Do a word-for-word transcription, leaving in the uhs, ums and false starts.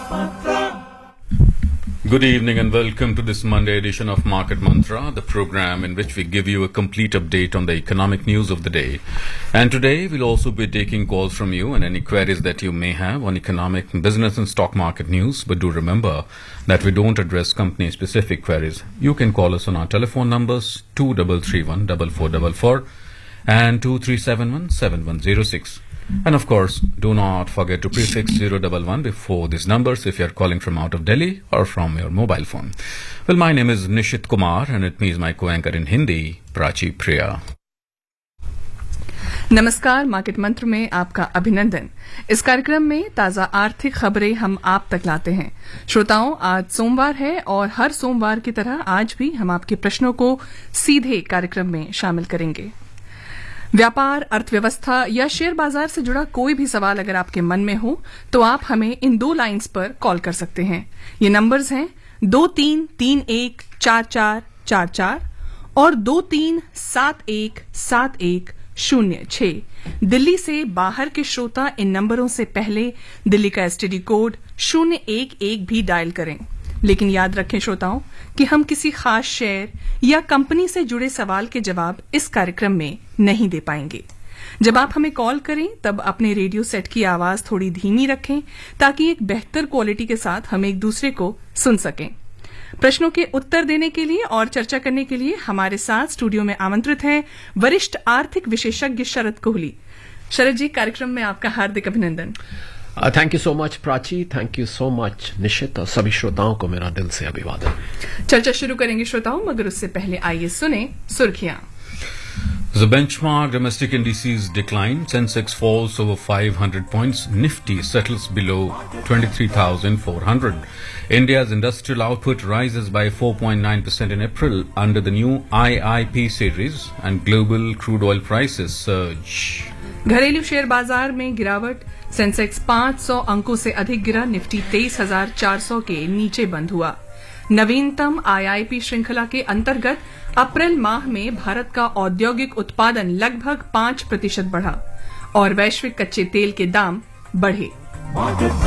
Good evening and welcome to this Monday edition of Market Mantra, the program in which we give you a complete update on the economic news of the day. And today we'll also be taking calls from you and any queries that you may have on economic, business and stock market news. But do remember that we don't address company-specific queries. You can call us on our telephone numbers two three three one four four four four and two three seven one seven one zero six. And of course, do not forget to prefix zero one one before these numbers if you are calling from out of Delhi or from your mobile phone. Well, my name is Nishit Kumar and it means my co-anchor in Hindi, Prachi Priya. नमस्कार, market मंत्र में आपका अभिनंदन। इस कार्यक्रम में ताजा आर्थिक खबरें हम आप तक लाते हैं। श्रोताओं, आज सोमवार है और हर सोमवार की तरह आज भी हम आपके प्रश्नों को सीधे कार्यक्रम में शामिल करेंगे। व्यापार, अर्थव्यवस्था या शेयर बाजार से जुड़ा कोई भी सवाल अगर आपके मन में हो तो आप हमें इन दो लाइंस पर कॉल कर सकते हैं। ये नंबर्स हैं दो तीन तीन एक चार चार चार चार और दो तीन सात एक सात एक शून्य छह। दिल्ली से बाहर के श्रोता इन नंबरों से पहले दिल्ली का एसटीडी कोड शून्य एक एक भी डायल करें। लेकिन याद रखें श्रोताओं कि हम किसी खास शेयर या कंपनी से जुड़े सवाल के जवाब इस कार्यक्रम में नहीं दे पाएंगे। जब आप हमें कॉल करें तब अपने रेडियो सेट की आवाज थोड़ी धीमी रखें ताकि एक बेहतर क्वालिटी के साथ हम एक दूसरे को सुन सकें। प्रश्नों के उत्तर देने के लिए और चर्चा करने के लिए हमारे साथ स्टूडियो में आमंत्रित हैं वरिष्ठ आर्थिक विशेषज्ञ शरद कोहली। शरद जी, कार्यक्रम में आपका हार्दिक अभिनंदन। Thank you so much Prachi, thank you so much निश्चित, और सभी श्रोताओं को मेरा दिल से अभिवादन। चर्चा शुरू करेंगे श्रोताओं, मगर उससे पहले आइए सुने सुर्खियां। The benchmark domestic indices decline. Sensex falls over five hundred points. Nifty settles below twenty-three thousand four hundred. India's industrial output rises by four point nine percent in April under the new I I P series and global crude oil prices surge. घरेलू share बाजार में गिरावट। Sensex पांच सौ अंकों से अधिक गिरा। निफ्टी तेईस हजार चार सौ के नीचे बंद हुआ। नवीनतम आईआईपी श्रृंखला के अंतर्गत अप्रैल माह में भारत का औद्योगिक उत्पादन लगभग पांच प्रतिशत बढ़ा और वैश्विक कच्चे तेल के दाम बढ़े।